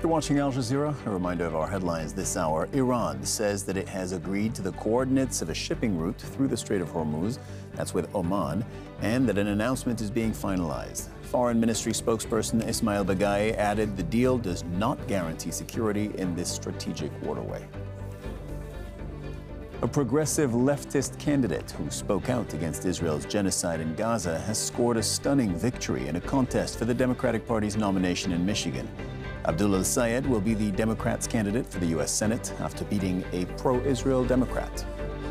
You're watching Al Jazeera. A reminder of our headlines this hour. Iran says that it has agreed to the coordinates of a shipping route through the Strait of Hormuz, that's with Oman, and that an announcement is being finalized. Foreign Ministry spokesperson Ismail Baghai added the deal does not guarantee security in this strategic waterway. A progressive leftist candidate who spoke out against Israel's genocide in Gaza has scored a stunning victory in a contest for the Democratic Party's nomination in Michigan. Abdullah Sayed will be the Democrats' candidate for the U.S. Senate after beating a pro-Israel Democrat.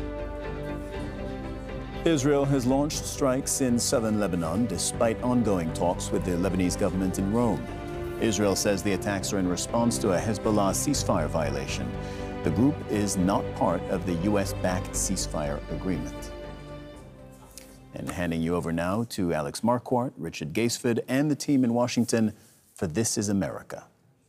Israel has launched strikes in southern Lebanon despite ongoing talks with the Lebanese government in Rome. Israel says the attacks are in response to a Hezbollah ceasefire violation. The group is not part of the U.S.-backed ceasefire agreement. And handing you over now to Alex Marquardt, Richard Gaisford, and the team in Washington for This Is America.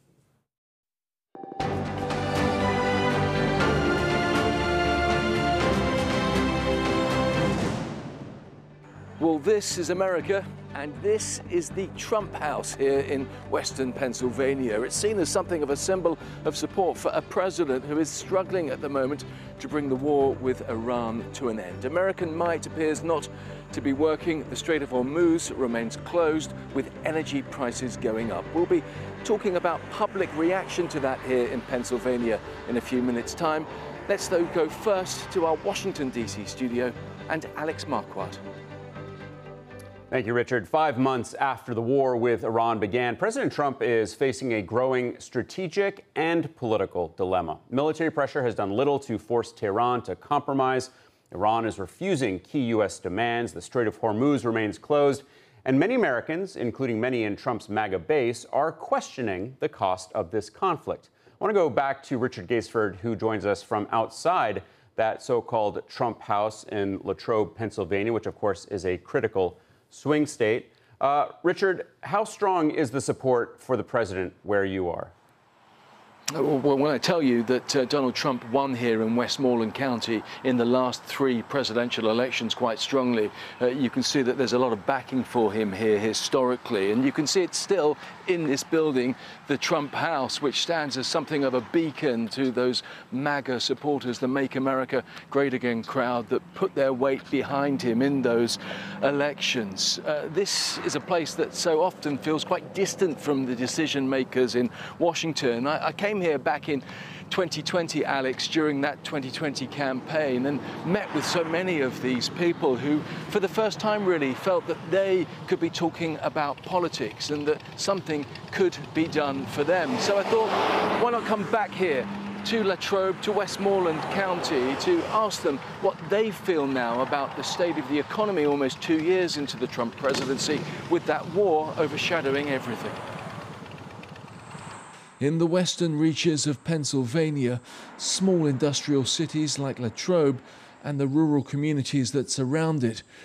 Well, this is America, and this is the Trump House here in western Pennsylvania. It's seen as something of a symbol of support for a president who is struggling at the moment to bring the war with Iran to an end. American might appears not to be working. The Strait of Hormuz remains closed, with energy prices going up. We'll be talking about public reaction to that here in Pennsylvania in a few minutes' time. Let's, though, go first to our Washington, D.C. studio and Alex Marquardt. Thank you, Richard. 5 months after the war with Iran began, President Trump is facing a growing strategic and political dilemma. Military pressure has done little to force Tehran to compromise. Iran is refusing key U.S. demands. The Strait of Hormuz remains closed. And many Americans, including many in Trump's MAGA base, are questioning the cost of this conflict. I want to go back to Richard Gaisford, who joins us from outside that so-called Trump House in Latrobe, Pennsylvania, which, of course, is a critical swing state. Richard, how strong is the support for the president where you are? Well, when I tell you that Donald Trump won here in Westmoreland County in the last 3 presidential elections quite strongly, you can see that there's a lot of backing for him here historically. And you can see it still in this building, the Trump House, which stands as something of a beacon to those MAGA supporters, the Make America Great Again crowd that put their weight behind him in those elections. This is a place that so often feels quite distant from the decision makers in Washington. I came here back in 2020, Alex, during that 2020 campaign, and met with so many of these people who, for the first time, really felt that they could be talking about politics and that something could be done for them. So I thought, why not come back here to Latrobe, to Westmoreland County, to ask them what they feel now about the state of the economy almost 2 years into the Trump presidency, with that war overshadowing everything. In the western reaches of Pennsylvania, small industrial cities like Latrobe and the rural communities that surround it